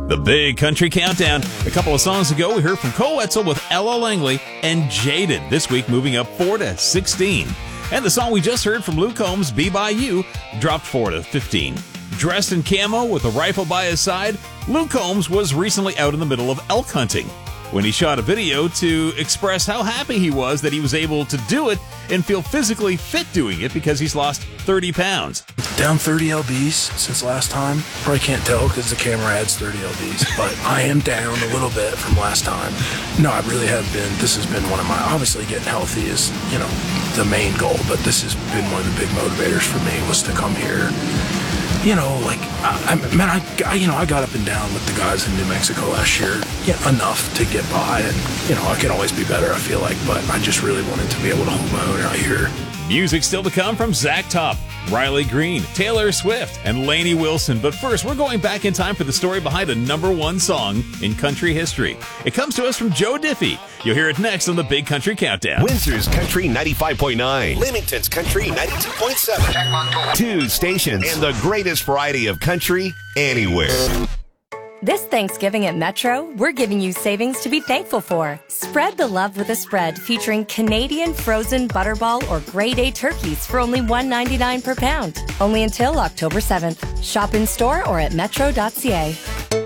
The Big Country Countdown. A couple of songs ago, we heard from Cole Wetzel with Ella Langley and Jaded. This week, moving up 4 to 16. And the song we just heard from Luke Combs, Be By You, dropped 4 to 15. Dressed in camo with a rifle by his side, Luke Combs was recently out in the middle of elk hunting when he shot a video to express how happy he was that he was able to do it and feel physically fit doing it because he's lost 30 pounds. Down 30 lbs since last time. Probably can't tell because the camera adds 30 lbs, but I am down a little bit from last time. No, I really have been. This has been one of my, obviously getting healthy is, the main goal, but this has been one of the big motivators for me was to come here. I got up and down with the guys in New Mexico last year, enough to get by, and, I could always be better, I feel like, but I just really wanted to be able to hold my own out here. Music still to come from Zach Top, Riley Green, Taylor Swift, and Lainey Wilson. But first, we're going back in time for the story behind a #1 song in country history. It comes to us from Joe Diffie. You'll hear it next on the Big Country Countdown. Windsor's Country 95.9. Leamington's Country 92.7. 2 stations and the greatest variety of country anywhere. This Thanksgiving at Metro, we're giving you savings to be thankful for. Spread the love with a spread featuring Canadian frozen butterball or grade A turkeys for only $1.99 per pound. Only until October 7th. Shop in store or at metro.ca.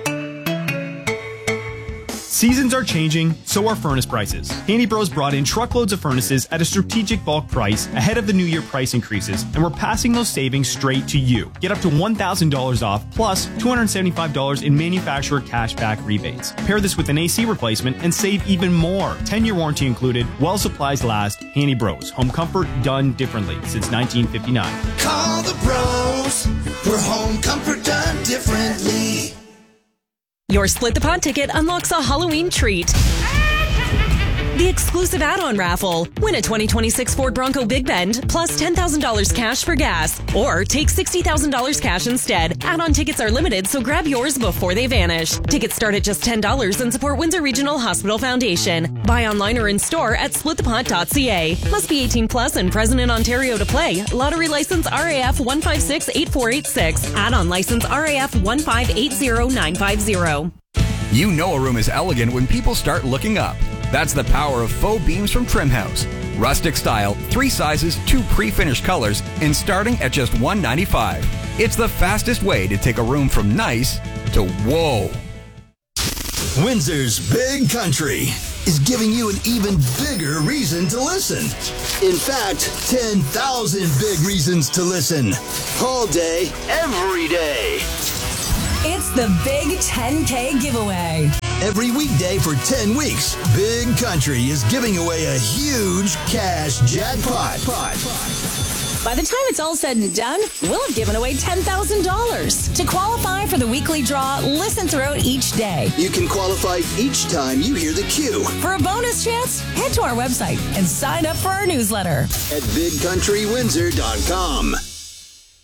Seasons are changing, so are furnace prices. Handy Bros brought in truckloads of furnaces at a strategic bulk price ahead of the new year price increases, and we're passing those savings straight to you. Get up to $1,000 off, plus $275 in manufacturer cashback rebates. Pair this with an AC replacement and save even more. 10-year warranty included, while supplies last. Handy Bros, home comfort done differently since 1959. Call the Bros for home comfort done differently. Your Split the Pot ticket unlocks a Halloween treat. The exclusive add-on raffle. Win a 2026 Ford Bronco Big Bend plus $10,000 cash for gas. Or take $60,000 cash instead. Add-on tickets are limited, so grab yours before they vanish. Tickets start at just $10 and support Windsor Regional Hospital Foundation. Buy online or in store at splitthepot.ca. Must be 18 plus and present in Ontario to play. Lottery license RAF 1568486. Add-on license RAF 1580950. You know a room is elegant when people start looking up. That's the power of faux beams from Trimhouse. Rustic style, 3 sizes, 2 pre-finished colors, and starting at just $195. It's the fastest way to take a room from nice to whoa. Windsor's Big Country is giving you an even bigger reason to listen. In fact, 10,000 big reasons to listen. All day, every day. It's the Big 10K giveaway. Every weekday for 10 weeks, Big Country is giving away a huge cash jackpot. By the time it's all said and done, we'll have given away $10,000. To qualify for the weekly draw, listen throughout each day. You can qualify each time you hear the cue. For a bonus chance, head to our website and sign up for our newsletter at bigcountrywindsor.com.